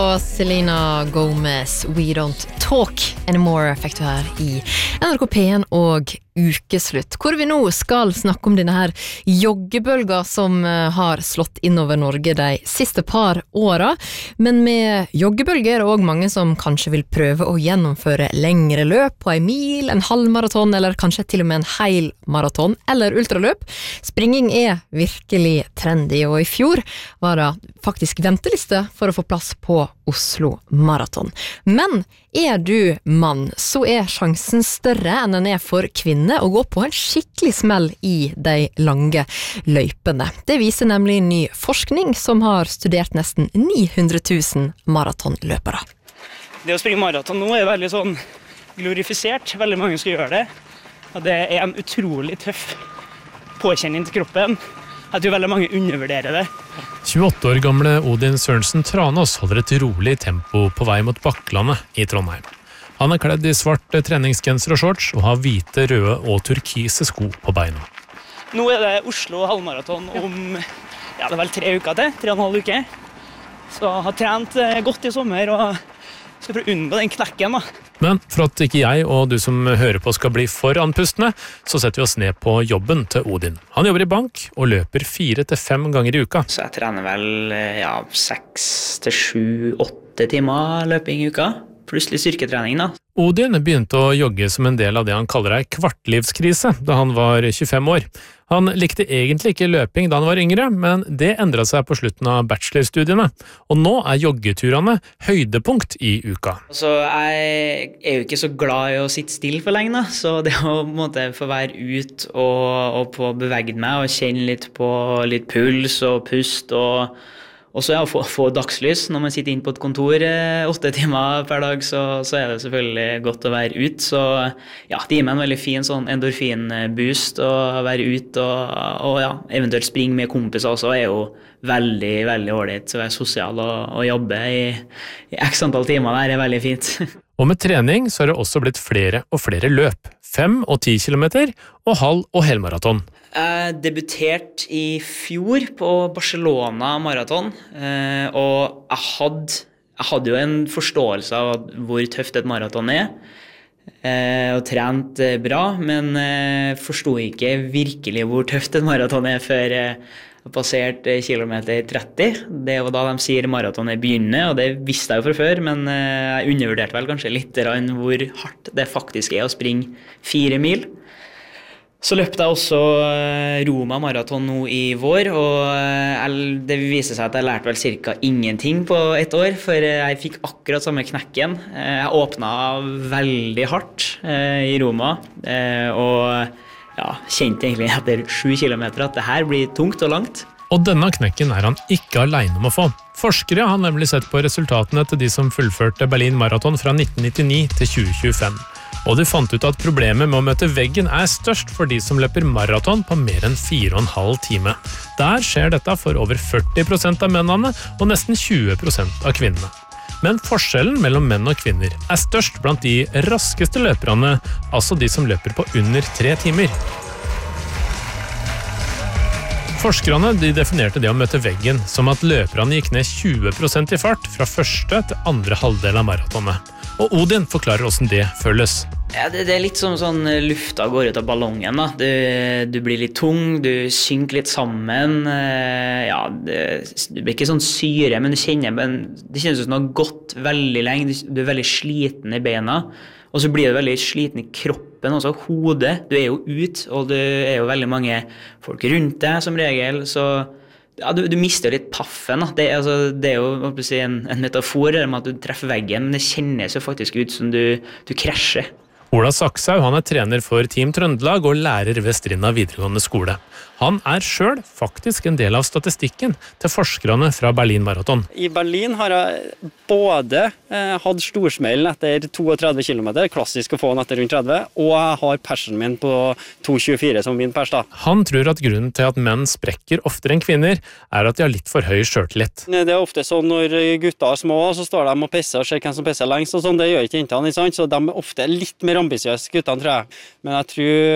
Og Selena Gomez, We Don't Talk Anymore, fikk du her i NRK P1 og ukeslutt, hvor vi nå skal snakke om denne her joggebølga som har slått innover Norge de siste par åra. Men med joggebølger er det også mange som kanskje vil prøve å gjennomføre lengre løp på en mil, en halvmaraton eller kanskje til og med en hel maraton eller ultraløp. Springing er virkelig trendy, og i fjor var det faktisk venteliste for å få plass på Oslo Maraton. Men er du mann, så er sjansen større enn den er for kvinner å gå på en skikkelig smell i de lange løypene. Det viser nemlig ny forskning som har studert nesten 900 000 maratonløpere. Det å springe maraton nå er veldig sånn glorifisert. Veldig mange skal gjøre det. Og det er en utrolig tøff påkjenning til kroppen. Jeg tror veldig mange undervurderer det. 28 år gamle Odin Sørensen Tranås holder et rolig tempo på vei mot Bakklandet i Trondheim. Han er kledd i svart treningsgenser og shorts og har hvite, røde og turkise sko på beina. Nå er det Oslo halvmaraton om det er vel 3 uker til, 3,5 uker. Så jeg har trent godt i sommer og skal prøve å unngå den knekken da. Men for at ikke jeg og du som hører på skal bli for andpustne, så setter vi oss ned på jobben til Odin. Han jobber i bank og løper 4 til 5 ganger i uka. Så jeg trener vel 6 til 7, 8 timer løping i uka. Plutselig styrketrening da. Odin begynte å jogge som en del av det han kaller ei kvartlivskrise da han var 25 år. Han likte egentlig ikke løping da han var yngre, men det endret seg på slutten av bachelorstudiene. Og nå er joggeturene høydepunkt i uka. Så jeg er jo ikke så glad i å sitte stille for lenge da, så det å på en måte få være ut og få beveget meg og kjenne litt på litt puls og pust og så å få dagslys. Når man sitter inn på et kontor 8 timer per dag, så er det selvfølgelig godt å være ut. Så ja, det gir meg en veldig fin sånn endorfinboost å være ut og eventuelt springe med kompiser også er jo veldig, veldig ordentlig. Så være sosial og jobbe i x antall timer der er veldig fint. Og med trening så har det også blitt flere og flere løp. 5 og 10 kilometer og halv- og helmaraton. Jeg debuterte i fjor på Barcelona maraton, og jeg hadde jo en forståelse av hvor tøft et maraton er, og trent bra, men forstod ikke virkelig hvor tøft et maraton er før jeg passerte kilometer 30. Det var da de sier maratonet begynner, og det visste jeg jo fra før, men jeg undervurderte vel kanskje litt hvor hardt det faktisk er å springe 4 mil. Så løpte jeg også Roma maraton nå i vår, og det viser seg at jeg lærte vel cirka ingenting på 1 år, for jeg fikk akkurat samme knekken. Jeg åpnet veldig hardt i Roma, og kjente egentlig etter 7 kilometer at det her blir tungt og langt. Og denne knekken er han ikke alene om å få. Forskere har nemlig sett på resultatene til de som fullførte Berlin Marathon fra 1999 til 2025. Og de fant ut at problemet med å møte veggen er størst for de som løper maraton på mer enn 4,5 time. Der skjer dette for over 40% av mennene og nesten 20% av kvinnene. Men forskjellen mellom menn og kvinner er størst blant de raskeste løperne, altså de som løper på under 3 timer. Forskerne definerte det å møte veggen som at løperne gikk ned 20% i fart fra første til andre halvdel av maratonet. Og Odin forklarer hvordan det føles. Ja, det er litt som sånn lufta går ut av ballongen da. Du blir litt tung, du synker litt sammen. Du blir ikke sånn syre, men det kjennes som det har gått veldig lenge. Du er veldig sliten i beina, og så blir du veldig sliten i kroppen, også hodet. Du er jo ut, og det er jo veldig mange folk rundt deg som regel, så du mister litt paffen. Det er jo en metafor med at du treffer veggen, men det kjennes jo faktisk ut som du krasjer. Ola Sakshaug, han er trener for Team Trøndelag og lærer ved Strinda videregående skole. Han er selv faktisk en del av statistikken til forskerne fra Berlin Marathon. I Berlin har jeg både hatt storsmellen etter 32 kilometer, klassisk å få den etter rundt 30, og jeg har persen min på 2,24 som min pers da. Han tror at grunnen til at menn sprekker oftere enn kvinner, er at de har litt for høy selvtillit. Det er ofte sånn når gutter er små, så står de og pisser og ser hvem som pisser lengst, og sånn, det gjør ikke jentene, så de er ofte litt mer ambisiøse guttene, tror jeg. Men jeg tror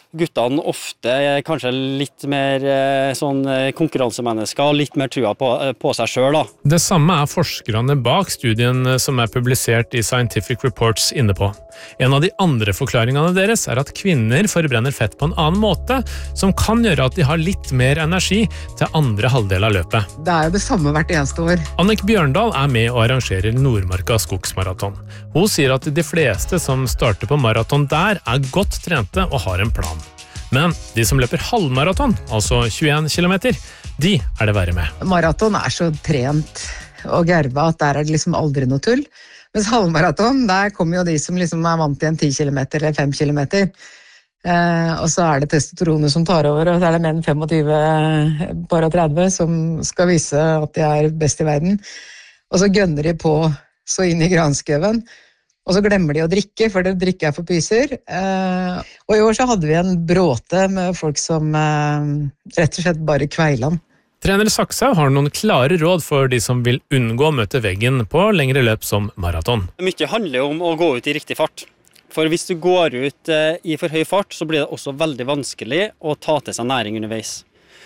guttene ofte kanskje litt mer sånn konkurransemennesker, litt mer trua på seg selv da. Det samme forskerne bak studien som publisert i Scientific Reports inne på. En av de andre forklaringene deres at kvinner forbrenner fett på en annen måte, som kan gjøre at de har litt mer energi til andre halvdel av løpet. Det jo det samme hvert eneste år. Annik Bjørndal med og arrangerer Nordmarka skogsmaraton. Hun sier at de fleste som starter på maraton der godt trente og har en plan. Men de som løper halvmaraton, altså 21 kilometer, de det verre med. Maraton så trent og gerva at der det liksom aldri noe tull. Mens halvmaraton, der kommer jo de som liksom vant til en 10 kilometer eller 5 kilometer. Og så det testosteronet som tar over, og så det menn 25, bare 30, som skal vise at de best i verden. Og så gønner de på så inn i granskauen. Og så glemmer de å drikke, for det drikker for pyser. Og i år så hadde vi en bråte med folk som rett og slett bare kveilan. Trener Sakshaug har noen klare råd for de som vil unngå å møte veggen på lengre løp som maraton. Mye handler om å gå ut i riktig fart. For hvis du går ut i for høy fart, så blir det også veldig vanskelig å ta til seg næring underveis.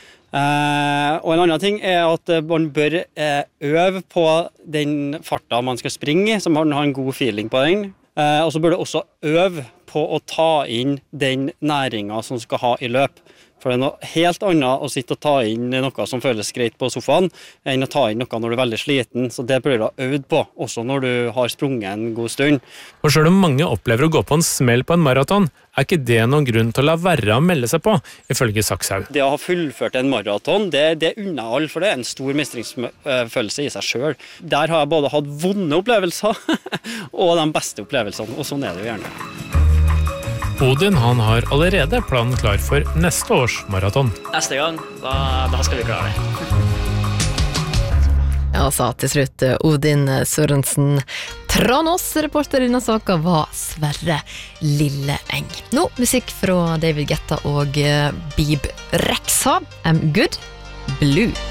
Og en annen ting at man bør øve på den farta man skal springe i, så man har en god feeling på den. Og så bør du også øve på å ta inn den næringen som skal ha i løp. For det noe helt annet å sitte og ta inn noe som føles greit på sofaen, enn å ta inn noe når du veldig sliten. Så det bør du ha øvd på, også når du har sprunget en god stund. Og selv om mange opplever å gå på en smell på en maraton, ikke det noen grunn til å la være å melde seg på, ifølge Sakshaug. Det å ha fullført en maraton, det unner alle, for det en stor mestringsfølelse i seg selv. Der har jeg både hatt vonde opplevelser og de beste opplevelsene, og sånn det jo gjerne. Odin han har allerede planen klar for neste års maraton. Neste gang, da skal vi klare det. Ja, sa til slutt Odin Sørensen. Tranås reporter i denne saken var Sverre Lilleeng. Nå musikk fra David Guetta og Bib Rexha. I'm Good Blue.